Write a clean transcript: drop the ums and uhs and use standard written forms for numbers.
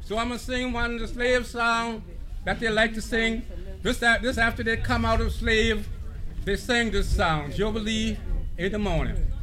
So I'm going to sing one of the slave songs that they like to sing. This after they come out of slave, they sing this song, Jubilee in the morning.